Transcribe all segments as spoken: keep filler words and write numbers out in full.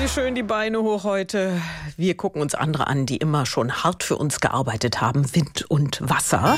schön die Beine hoch heute. Wir gucken uns andere an, die immer schon hart für uns gearbeitet haben. Wind und Wasser.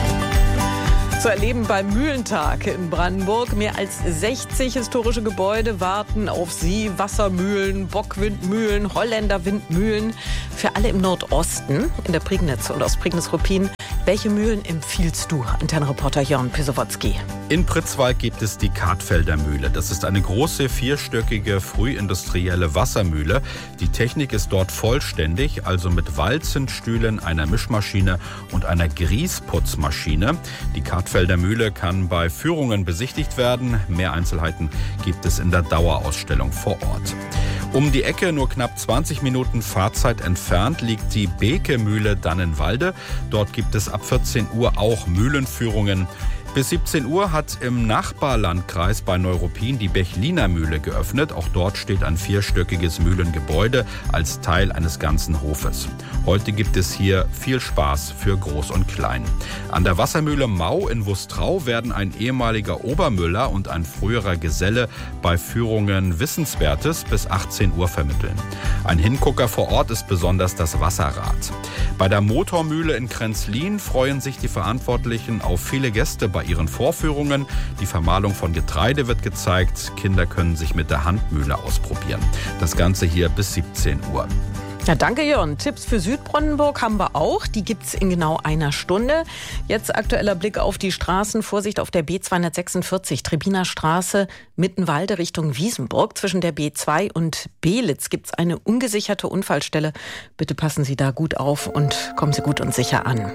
Zu erleben beim Mühlentag in Brandenburg. Mehr als sechzig historische Gebäude warten auf Sie. Wassermühlen, Bockwindmühlen, Holländerwindmühlen. Für alle im Nordosten, in der Prignitz und aus Prignitz-Ruppin. Welche Mühlen empfiehlst du, Antennenreporter Jörn Pisowotzki? In Pritzwalk gibt es die Kartfelder Mühle. Das ist eine große, vierstöckige, frühindustrielle Wassermühle. Die Technik ist dort vollständig, also mit Walzenstühlen, einer Mischmaschine und einer Grießputzmaschine. Die Kartfelder Mühle kann bei Führungen besichtigt werden. Mehr Einzelheiten gibt es in der Dauerausstellung vor Ort. Um die Ecke, nur knapp zwanzig Minuten Fahrzeit entfernt, liegt die Beke-Mühle Dannenwalde. Dort gibt es ab vierzehn Uhr auch Mühlenführungen. Bis siebzehn Uhr hat im Nachbarlandkreis bei Neuruppin die Bechliner Mühle geöffnet. Auch dort steht ein vierstöckiges Mühlengebäude als Teil eines ganzen Hofes. Heute gibt es hier viel Spaß für Groß und Klein. An der Wassermühle Mau in Wustrau werden ein ehemaliger Obermüller und ein früherer Geselle bei Führungen Wissenswertes bis achtzehn Uhr vermitteln. Ein Hingucker vor Ort ist besonders das Wasserrad. Bei der Motormühle in Kränzlin freuen sich die Verantwortlichen auf viele Gäste bei ihren Vorführungen. Die Vermahlung von Getreide wird gezeigt. Kinder können sich mit der Handmühle ausprobieren. Das Ganze hier bis siebzehn Uhr. Ja, danke Jörn. Tipps für Südbrandenburg haben wir auch. Die gibt's in genau einer Stunde. Jetzt aktueller Blick auf die Straßen. Vorsicht auf der B zweihundertsechsundvierzig, Trebiner Straße, Mittenwalde Richtung Wiesenburg. Zwischen der B zwei und Belitz gibt's eine ungesicherte Unfallstelle. Bitte passen Sie da gut auf und kommen Sie gut und sicher an.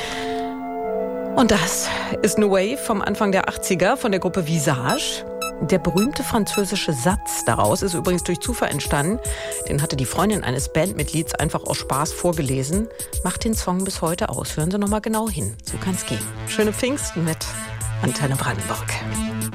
Und das ist New Wave vom Anfang der achtziger von der Gruppe Visage. Der berühmte französische Satz daraus ist übrigens durch Zufall entstanden. Den hatte die Freundin eines Bandmitglieds einfach aus Spaß vorgelesen. Macht den Song bis heute aus. Hören Sie noch mal genau hin. So kann's gehen. Schöne Pfingsten mit Antenne Brandenburg.